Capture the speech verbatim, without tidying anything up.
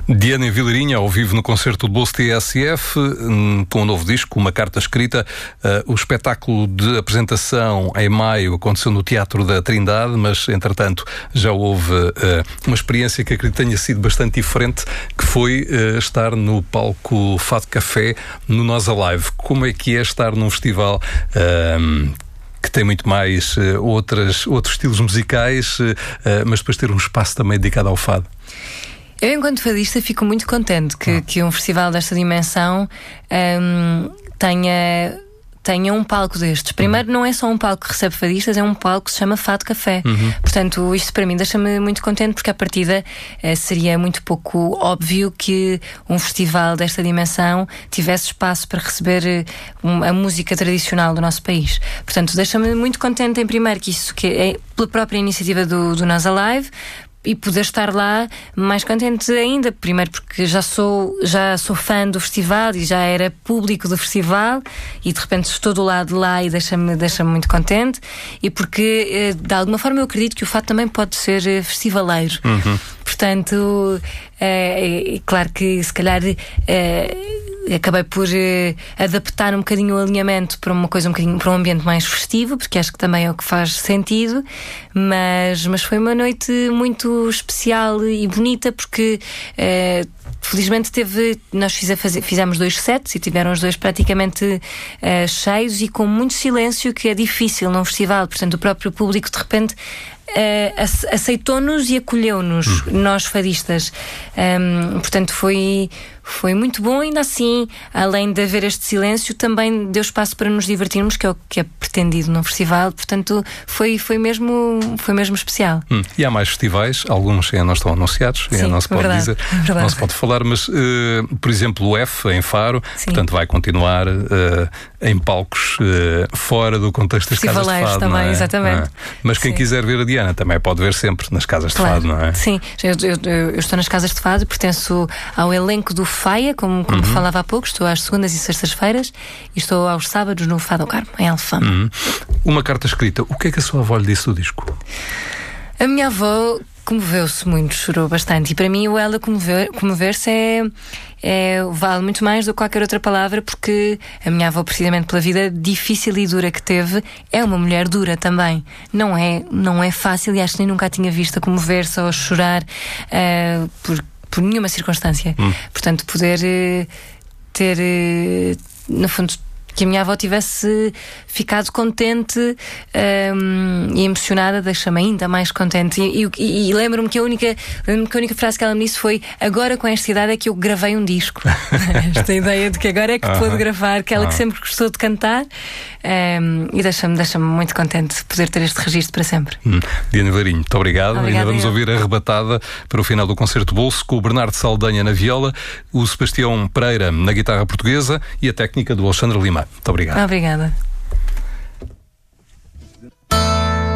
Diana Vilarinha, ao vivo no concerto do Bolso T S F, com um novo disco, uma carta escrita. Uh, o espetáculo de apresentação em maio aconteceu no Teatro da Trindade, mas, entretanto, já houve uh, uma experiência que acredito tenha sido bastante diferente, que foi uh, estar no palco Fado Café, no Nós Alive. Como é que é estar num festival Uh, que tem muito mais uh, outras, outros estilos musicais, uh, uh, mas depois ter um espaço também dedicado ao fado? Eu, enquanto fadista, fico muito contente que, ah. que um festival desta dimensão um, tenha, tenha um palco destes. Primeiro, uhum. não é só um palco que recebe fadistas, é um palco que se chama Fado Café. Uhum. Portanto, isto para mim deixa-me muito contente, porque à partida uh, seria muito pouco óbvio que um festival desta dimensão tivesse espaço para receber uh, um, a música tradicional do nosso país. Portanto, deixa-me muito contente, em primeiro, que isso que é pela própria iniciativa do, do Nós Alive, e poder estar lá mais contente ainda, primeiro porque já sou, já sou fã do festival e já era público do festival, e de repente estou do lado de lá e deixa-me, deixa-me muito contente, e porque de alguma forma eu acredito que o fado também pode ser festivaleiro. Uhum. Portanto, é, é claro que se calhar é, acabei por eh, adaptar um bocadinho o alinhamento para uma coisa um bocadinho, para um ambiente mais festivo, porque acho que também é o que faz sentido, mas, mas foi uma noite muito especial e bonita, porque eh, felizmente teve, nós fiz, fizemos dois sets e tiveram os dois praticamente eh, cheios e com muito silêncio, que é difícil num festival. Portanto, o próprio público de repente Uh, aceitou-nos e acolheu-nos, hum. nós fadistas. Um, portanto, foi, foi muito bom. Ainda assim, além de haver este silêncio, também deu espaço para nos divertirmos, que é o que é pretendido num festival. Portanto, foi, foi, mesmo, foi mesmo especial. Hum. E há mais festivais, alguns ainda não estão anunciados, ainda não se pode verdade, dizer, verdade. não se pode falar, mas, uh, por exemplo, o F em Faro, Sim. portanto, vai continuar uh, em palcos uh, fora do contexto das casas de fado. Também, não é? exatamente. Ah. Mas quem Sim. quiser ver a Diana também pode ver sempre nas casas claro. de fado, não é? Sim, eu, eu, eu estou nas casas de fado, pertenço ao elenco do Faia, como, como uhum. falava há pouco. Estou às segundas e sextas-feiras e estou aos sábados no Fado ao Carmo, em Alfama. Uhum. Uma carta escrita, o que é que a sua avó lhe disse do disco? A minha avó comoveu-se muito, chorou bastante, e para mim o ela comover, comover-se é, é, vale muito mais do que qualquer outra palavra, porque a minha avó, precisamente pela vida difícil e dura que teve, é uma mulher dura também. Não é, não é fácil, e acho que nem nunca a tinha visto a comover-se ou a chorar uh, por, por nenhuma circunstância. Hum. Portanto, poder uh, ter, uh, no fundo, que a minha avó tivesse ficado contente um, e emocionada, deixa-me ainda mais contente. E, e, e lembro-me que a única lembro-me que a única frase que ela me disse foi: agora, com esta idade, é que eu gravei um disco. Esta ideia de que agora é que uh-huh. pôde gravar, que ela uh-huh. que sempre gostou de cantar, um, e deixa-me, deixa-me muito contente poder ter este registro para sempre. Hum. Diana Vilarinha, muito obrigado. Obrigada, ainda vamos eu. ouvir Arrebatada para o final do concerto Bolso, com o Bernardo Saldanha na viola, o Sebastião Pereira na guitarra portuguesa e a técnica do Alexandre Lima. Muito obrigado. Obrigada.